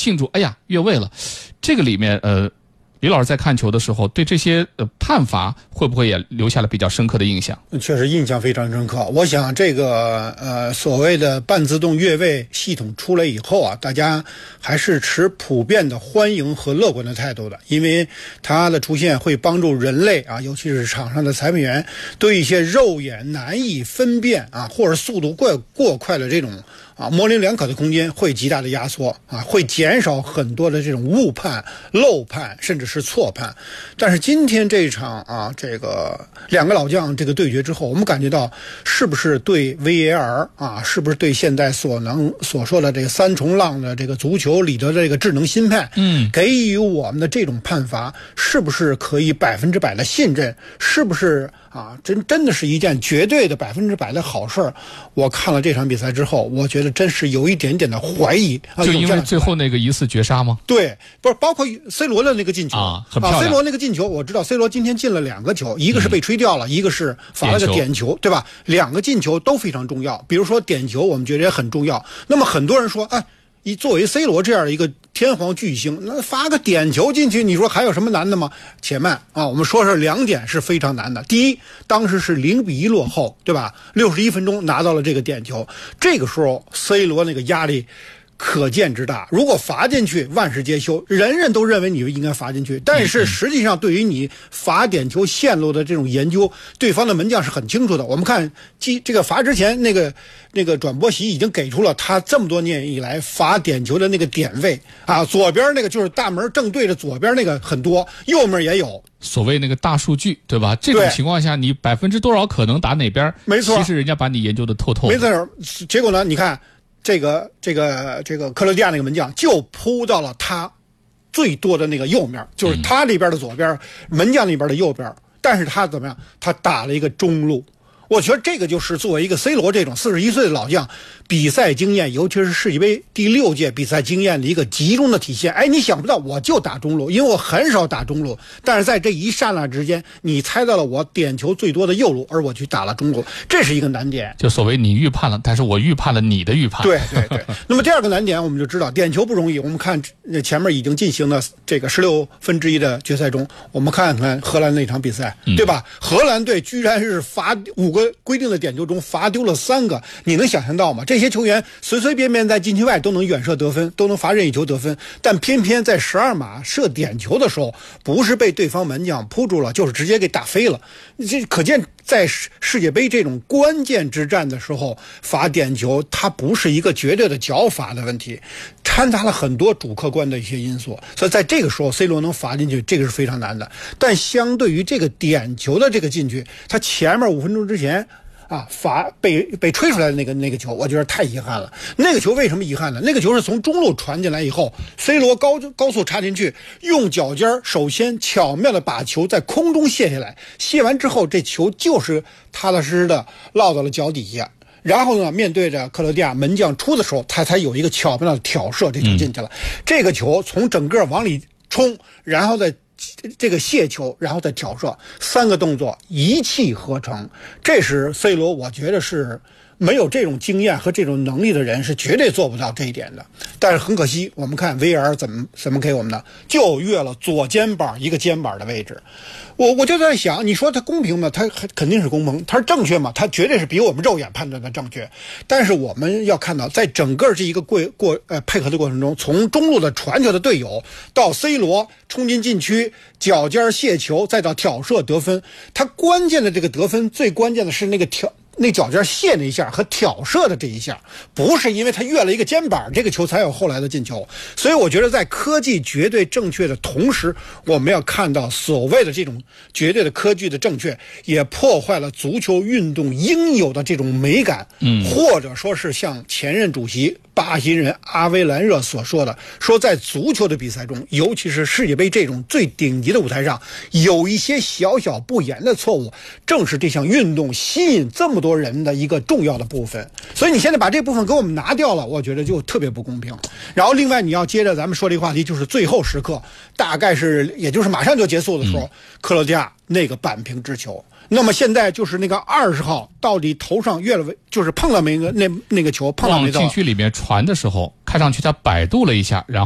庆祝，哎呀越位了。这个里面李老师在看球的时候，对这些判罚会不会也留下了比较深刻的印象？ 确实印象非常深刻。我想这个所谓的半自动越位系统出来以后啊，大家还是持普遍的欢迎和乐观的态度的，因为它的出现会帮助人类啊，尤其是场上的裁判员对一些肉眼难以分辨啊，或者速度过快的这种模棱两可的空间会极大的压缩啊，会减少很多的这种误判、漏判，甚至是错判。但是今天这一场啊，这个两个老将这个对决之后，我们感觉到是不是对 VAR 啊，是不是对现在所说的这个三重浪的这个足球里的这个智能心判，给予我们的这种判罚，是不是可以100%的信任？是不是啊，真的是一件绝对的100%的好事儿？我看了这场比赛之后，我觉得真是有一点点的怀疑啊。 就因为最后那个疑似绝杀吗？ 对，不是包括 C 罗的那个进球很漂亮。 C 罗那个进球，我知道 C 罗今天进了2个球，一个是被吹掉了，一个是罚了个点球，对吧？2个进球都非常重要。比如说点球，我们觉得也很重要。那么很多人说，作为 C 罗这样的一个天皇巨星，那罚个点球进去，你说还有什么难的吗？且慢啊，我们说2点是非常难的。第一，当时是0-1落后，对吧？61分钟拿到了这个点球，这个时候 C 罗那个压力可见之大。如果罚进去，万事皆休，人人都认为你应该罚进去。但是实际上，对于你罚点球线路的这种研究，对方的门将是很清楚的。我们看这个罚之前那个转播席已经给出了他这么多年以来罚点球的那个点位啊，左边那个就是大门正对着左边那个很多，右面也有。 所谓那个大数据，对吧？这种情况下，你多少可能打哪边？ 没错， 其实人家把你研究的透透的。 没错，结果呢？你看。这个克罗地亚那个门将就扑到了他最多的那个右面，就是他这边的左边，门将那边的右边。但是他怎么样？他打了一个中路。我觉得这个就是作为一个 C 罗这种41岁的老将，比赛经验，尤其是世界杯第6届比赛经验的一个集中的体现。你想不到我就打中路，因为我很少打中路，但是在这一刹那之间，你猜到了我点球最多的右路，而我去打了中路，这是一个难点。 就所谓你预判了，但是我预判了你的预判。 对。那么第2个难点，我们就知道点球不容易。我们看前面已经进行的这个1/16的决赛中，我们看看荷兰那场比赛，对吧？荷兰队居然是罚5个规定的点球中罚丢了3个，你能想象到吗？这些球员随随便便在禁区外都能远射得分，都能罚任意球得分，但偏偏在12码射点球的时候，不是被对方门将扑住了，就是直接给打飞了。这可见在世界杯这种关键之战的时候，罚点球它不是一个绝对的脚法的问题，掺杂了很多主客观的一些因素，所以在这个时候 C 罗能罚进去，这个是非常难的。但相对于这个点球的这个进去，他前面5分钟之前罚被吹出来的那个球，我觉得太遗憾了。那个球为什么遗憾呢？那个球是从中路传进来以后 ，C 罗高速插进去，用脚尖首先巧妙的把球在空中卸下来，卸完之后，这球就是踏踏实实的落到了脚底下。然后呢，面对着克罗地亚门将出的时候，他才有一个巧妙的挑射，这球进去了。这个球从整个往里冲，然后再这个卸球，然后再挑射，3个动作一气呵成，这是 C 罗，我觉得是没有这种经验和这种能力的人是绝对做不到这一点的。但是很可惜，我们看 VAR 怎么给我们的，就越了左肩膀一个肩膀的位置。我就在想，你说他公平吗？他肯定是公平，他是正确吗？他绝对是比我们肉眼判断的正确。但是我们要看到，在整个这一个配合的过程中，从中路的传球的队友到 C 罗冲进禁区，脚尖卸球，再到挑射得分，他关键的这个得分，最关键的是那脚尖卸那一下和挑射的这一下，不是因为他越了一个肩膀，这个球才有后来的进球。所以我觉得在科技绝对正确的同时，我们要看到所谓的这种绝对的科技的正确，也破坏了足球运动应有的这种美感。或者说是像前任主席巴西人阿维兰热所说的，说在足球的比赛中，尤其是世界杯这种最顶级的舞台上，有一些小小不言的错误，正是这项运动吸引这么多人的一个重要的部分。所以你现在把这部分给我们拿掉了，我觉得就特别不公平。然后另外你要接着咱们说这个话题，就是最后时刻，大概是也就是马上就结束的时候，克罗地亚那个扳平之球。那么现在就是那个20号到底头上就是碰到那个球碰到没到往禁区里面传的时候，看上去他摆渡了一下，然后